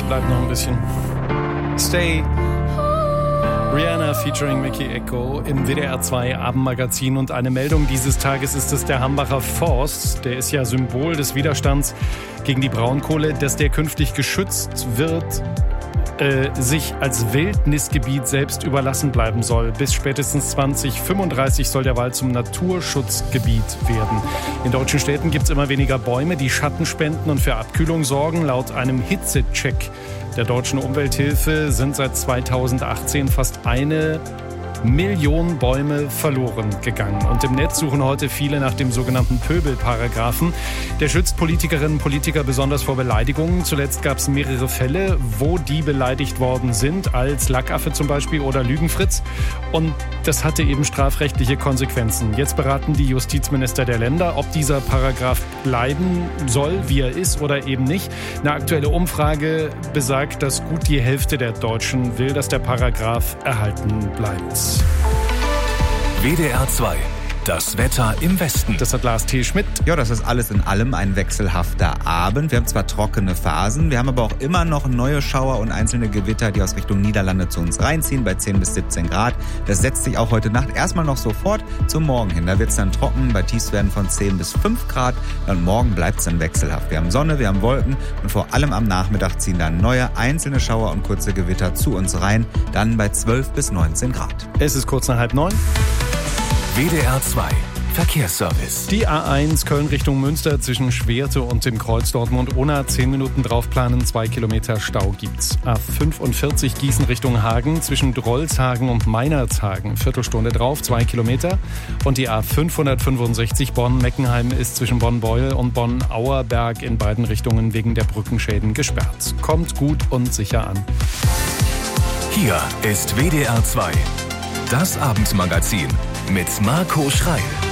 bleibt noch ein bisschen. Stay. Rihanna featuring Mickey Echo im WDR 2 Abendmagazin. Und eine Meldung dieses Tages ist es der Hambacher Forst. Der ist ja Symbol des Widerstands gegen die Braunkohle, dass der künftig geschützt wird, sich als Wildnisgebiet selbst überlassen bleiben soll. Bis spätestens 2035 soll der Wald zum Naturschutzgebiet werden. In deutschen Städten gibt es immer weniger Bäume, die Schatten spenden und für Abkühlung sorgen. Laut einem Hitzecheck der Deutschen Umwelthilfe sind seit 2018 fast 1 Million Bäume verloren gegangen. Und im Netz suchen heute viele nach dem sogenannten Pöbelparagraphen. Der schützt Politikerinnen und Politiker besonders vor Beleidigungen. Zuletzt gab es mehrere Fälle, wo die beleidigt worden sind, als Lackaffe zum Beispiel oder Lügenfritz. Und das hatte eben strafrechtliche Konsequenzen. Jetzt beraten die Justizminister der Länder, ob dieser Paragraph bleiben soll, wie er ist oder eben nicht. Eine aktuelle Umfrage besagt, dass gut die Hälfte der Deutschen will, dass der Paragraph erhalten bleibt. WDR 2. Das Wetter im Westen. Das hat Lars T. Schmidt. Ja, das ist alles in allem ein wechselhafter Abend. Wir haben zwar trockene Phasen, wir haben aber auch immer noch neue Schauer und einzelne Gewitter, die aus Richtung Niederlande zu uns reinziehen, bei 10 bis 17 Grad. Das setzt sich auch heute Nacht erstmal noch sofort zum Morgen hin. Da wird es dann trocken, bei Tiefstwerten von 10 bis 5 Grad. Und morgen bleibt es dann wechselhaft. Wir haben Sonne, wir haben Wolken und vor allem am Nachmittag ziehen dann neue einzelne Schauer und kurze Gewitter zu uns rein. Dann bei 12 bis 19 Grad. Es ist kurz nach 8:30. WDR 2 Verkehrsservice. Die A1 Köln Richtung Münster zwischen Schwerte und dem Kreuz Dortmund-Unna. 10 Minuten draufplanen, 2 Kilometer Stau gibt's. A45 Gießen Richtung Hagen zwischen Drolshagen und Meinerzhagen. Viertelstunde drauf, 2 Kilometer. Und die A565 Bonn-Meckenheim ist zwischen Bonn-Beuel und Bonn-Auerberg in beiden Richtungen wegen der Brückenschäden gesperrt. Kommt gut und sicher an. Hier ist WDR 2. Das Abendmagazin mit Marco Schreil.